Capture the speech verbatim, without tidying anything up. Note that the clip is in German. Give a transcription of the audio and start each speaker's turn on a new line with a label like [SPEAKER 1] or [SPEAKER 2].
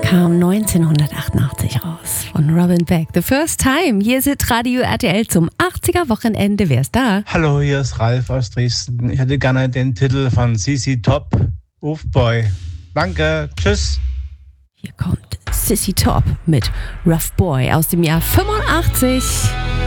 [SPEAKER 1] kam neunzehnhundertachtundachtzig raus von Robin Beck. The First Time. Hier ist Radio R T L zum achtziger-Wochenende. Wer ist da?
[SPEAKER 2] Hallo, hier ist Ralf aus Dresden. Ich hätte gerne den Titel von C C Top, Boy. Danke, tschüss.
[SPEAKER 1] Hier kommt Sissy Top mit Rough Boy aus dem Jahr fünfundachtzig.